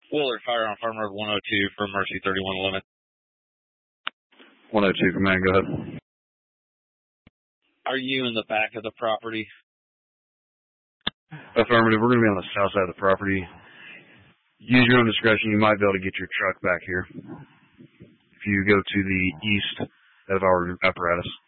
Willard Fire on Farm Road 102 for Mercy 3111. 102, command, go ahead. Are you in the back of the property? Affirmative, we're going to be on the south side of the property. Use your own discretion. You might be able to get your truck back here if you go to the east of our apparatus.